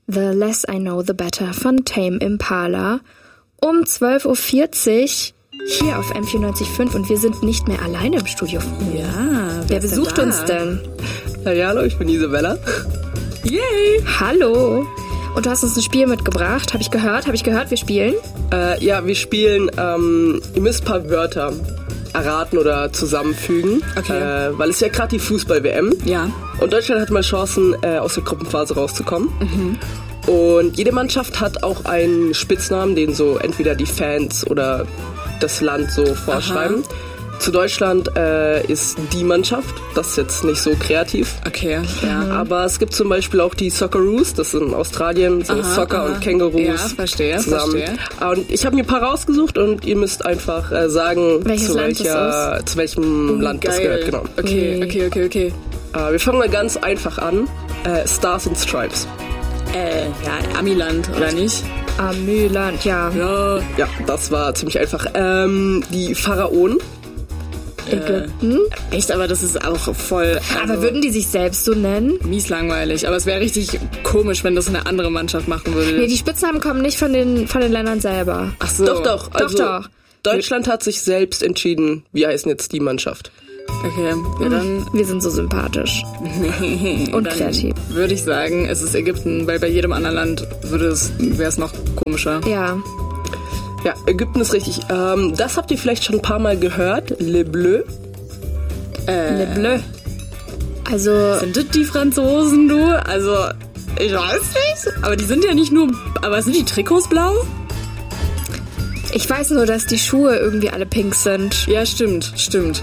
The Less I Know The Better von Tame Impala um 12.40 Uhr hier auf M94.5 und wir sind nicht mehr alleine im Studio. Ja, wer besucht uns denn? Ja, hallo, ich bin Isabella. Yay! Hallo! Und du hast uns ein Spiel mitgebracht, habe ich gehört, wir spielen? Ja, wir spielen, ihr müsst ein paar Wörter erraten oder zusammenfügen. Okay. Weil es ist ja gerade die Fußball-WM. Ja. Und Deutschland hat mal Chancen, aus der Gruppenphase rauszukommen. Mhm. Und jede Mannschaft hat auch einen Spitznamen, den so entweder die Fans oder das Land so vorschreiben. Aha. Zu Deutschland ist die Mannschaft, das ist jetzt nicht so kreativ. Okay, ja. Aber es gibt zum Beispiel auch die Socceroos, das sind in Australien, so Soccer und Kängurus. Ja, verstehe. Und ich habe mir ein paar rausgesucht und ihr müsst einfach sagen, zu welchem Land das gehört. Genau. Okay. Wir fangen mal ganz einfach an. Stars and Stripes. Ja, Amiland, oder nicht? Amiland, ja. Ja, das war ziemlich einfach. Die Pharaonen. Ägypten. Echt, aber das ist auch voll... aber würden die sich selbst so nennen? Mies langweilig, aber es wäre richtig komisch, wenn das eine andere Mannschaft machen würde. Nee, die Spitznamen kommen nicht von den Ländern selber. Ach so. Doch. Also, Deutschland hat sich selbst entschieden, wie heißt jetzt die Mannschaft. Okay, ja, dann... Wir sind so sympathisch. Und kreativ. Würde ich sagen, es ist Ägypten, weil bei jedem anderen Land wäre es noch komischer. Ja. Ja, Ägypten ist richtig. Das habt ihr vielleicht schon ein paar Mal gehört. Le Bleu. Le Bleu. Also... Sind das die Franzosen, du? Also, ich weiß nicht. Aber die sind ja nicht nur... Aber sind die Trikots blau? Ich weiß nur, dass die Schuhe irgendwie alle pink sind. Ja, stimmt.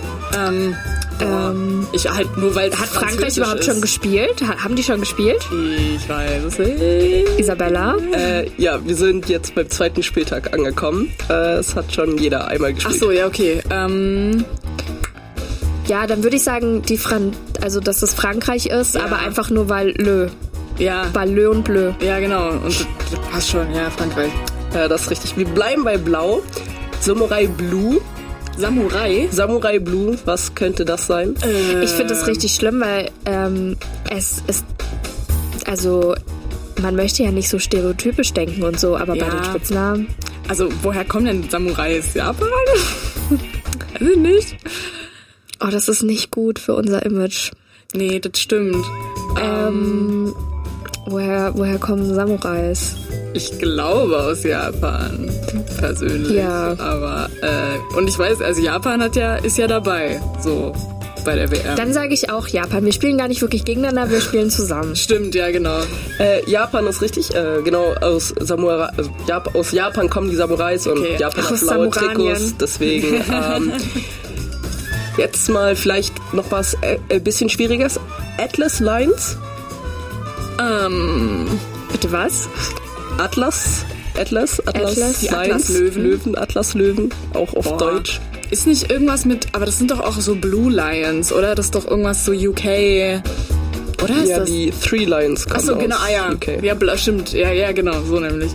Ich halt nur, weil... Hat Frankreich überhaupt schon gespielt? Haben die schon gespielt? Ich weiß es nicht. Isabella? Ja, wir sind jetzt beim zweiten Spieltag angekommen. Es hat schon jeder einmal gespielt. Ach so, ja, okay. Ja, dann würde ich sagen, dass das Frankreich ist, ja. Aber einfach nur, weil Le. Ja. Weil Le und Bleu. Ja, genau. Und das passt schon, ja, Frankreich. Ja, das ist richtig. Wir bleiben bei Blau. Samurai Blue. Samurai Blue, was könnte das sein? Ich finde das richtig schlimm, weil es ist, also man möchte ja nicht so stereotypisch denken und so, aber bei den Spitznamen... Also woher kommen denn Samurais? Japan? Also nicht? Oh, das ist nicht gut für unser Image. Nee, das stimmt. Woher kommen Samurais? Ich glaube aus Japan, persönlich. Ja. Aber, und ich weiß, also Japan ist ja dabei, so, bei der WM. Dann sage ich auch Japan. Wir spielen gar nicht wirklich gegeneinander, wir spielen zusammen. Stimmt, ja, genau. Japan ist richtig, genau, aus Japan kommen die Samurais und Japan hat blaue Trikots, deswegen, jetzt mal vielleicht noch was ein bisschen Schwieriges. Atlas Lions? Bitte was? Atlas, die Atlas-Löwen, Atlas-Löwen, auch auf Deutsch. Ist nicht irgendwas mit, aber das sind doch auch so Blue Lions, oder? Das ist doch irgendwas so UK, oder ist ja, das? die Three Lions kommen aus genau, ja. UK. Ja, stimmt, ja, genau, so nämlich.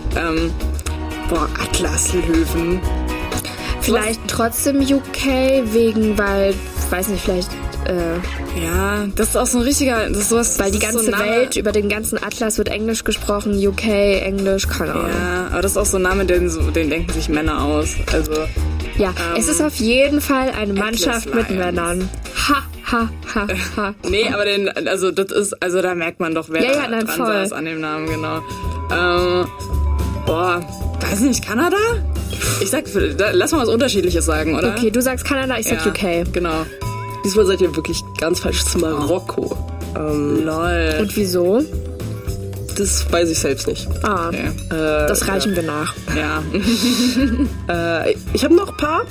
Atlas-Löwen. Vielleicht trotzdem UK, weil, weiß nicht, vielleicht... ja, das ist auch so ein richtiger... Das ist sowas, weil die ganze Welt, über den ganzen Atlas wird Englisch gesprochen, UK, Englisch, keine Ahnung. Ja, aber das ist auch so ein Name, den denken sich Männer aus. Also... Ja, es ist auf jeden Fall eine Mannschaft mit Männern. Ha. Nee, aber da merkt man doch, wer dran saß an dem Namen, genau. Weiß nicht, Kanada? Ich sag, lass mal was Unterschiedliches sagen, oder? Okay, du sagst Kanada, ich sag UK. Genau. Diesmal seid ihr wirklich ganz falsch zu Marokko. Lol. Und wieso? Das weiß ich selbst nicht. Okay. Das reichen wir nach. Ja. Ich habe noch ein paar.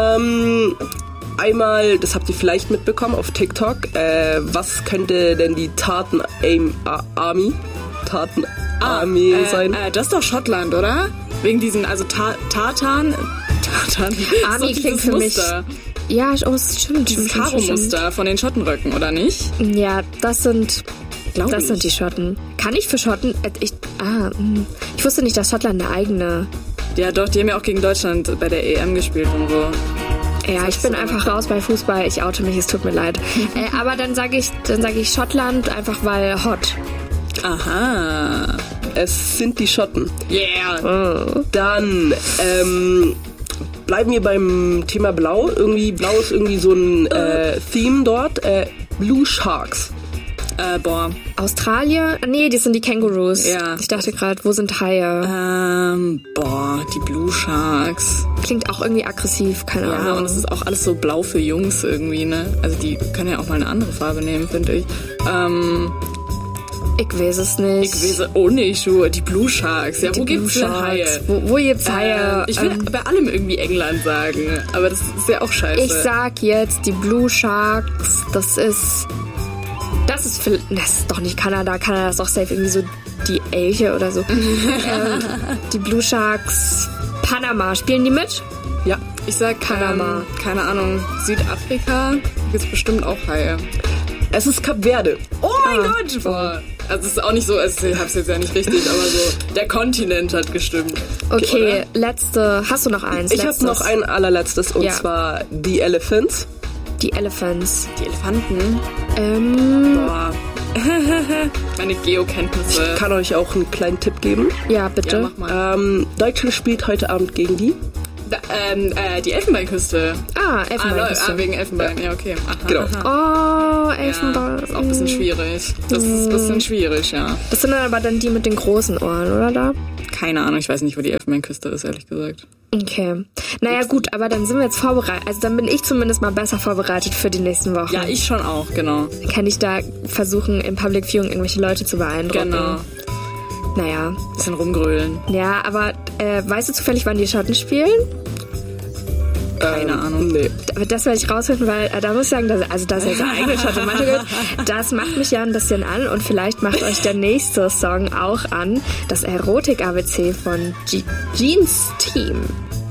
Einmal, das habt ihr vielleicht mitbekommen auf TikTok. Was könnte denn die Tartan Army sein? Das ist doch Schottland, oder? Wegen diesen, also Tartan. Army klingt für mich... Ja, stimmt. Dieses Karo-Muster von den Schottenröcken, oder nicht? Ja, das sind die Schotten. Kann ich für Schotten... Ich wusste nicht, dass Schottland eine eigene... Ja, doch, die haben ja auch gegen Deutschland bei der EM gespielt und so. Ja, ich bin einfach raus bei Fußball. Ich oute mich, es tut mir leid. Aber dann sage ich Schottland, einfach weil hot. Aha. Es sind die Schotten. Yeah. Dann bleiben wir beim Thema Blau. Blau ist irgendwie so ein Theme dort. Blue Sharks. Australien? Nee, das sind die Kängurus. Ja. Ich dachte gerade, wo sind Haie? Die Blue Sharks. Klingt auch irgendwie aggressiv, keine Ahnung. Ja, und es ist auch alles so blau für Jungs irgendwie, ne? Also die können ja auch mal eine andere Farbe nehmen, finde ich. Ich weiß es nicht. Ich weiß auch nicht, die Blue Sharks. Ja, wo gibt's denn Haie? Wo gibt's Haie? Ich will bei allem irgendwie England sagen, aber das ist ja auch scheiße. Ich sag jetzt, die Blue Sharks, das ist doch nicht Kanada. Kanada ist doch safe irgendwie so die Elche oder so. Die Blue Sharks, Panama. Spielen die mit? Ja. Ich sag Panama. Keine Ahnung. Südafrika gibt's bestimmt auch Haie. Es ist Kap Verde. Oh mein Gott! Boah. Also es ist auch nicht so, ich hab's jetzt ja nicht richtig, aber so, der Kontinent hat gestimmt. Okay, letzte. Hast du noch eins? Ich habe noch ein allerletztes und zwar The Elephants. Die Elephants. Die Elefanten? Boah. Meine Geokenntnisse. Ich kann euch auch einen kleinen Tipp geben. Ja, bitte. Ja, mach mal. Deutschland spielt heute Abend gegen die? Die Elfenbeinküste. Elfenbeinküste. Wegen Elfenbein. Ja, okay. Aha, genau. Oh, Elfenbein. Ja, ist auch ein bisschen schwierig. Das ist ein bisschen schwierig, ja. Das sind aber dann die mit den großen Ohren, oder da? Keine Ahnung, ich weiß nicht, wo die Elfenbeinküste ist, ehrlich gesagt. Okay. Naja, gut, aber dann sind wir jetzt vorbereitet. Also dann bin ich zumindest mal besser vorbereitet für die nächsten Wochen. Ja, ich schon auch, genau. Dann kann ich da versuchen, im Public Viewing irgendwelche Leute zu beeindrucken. Genau. Naja. Bisschen rumgrölen. Ja, aber weißt du zufällig, wann die Schotten spielen? Keine Ahnung. Nee. Das werde ich rausfinden, weil da muss ich sagen, dass er seine eigene Schotte gibt. Das macht mich ja ein bisschen an und vielleicht macht euch der nächste Song auch an. Das Erotik-ABC von Jeans Team.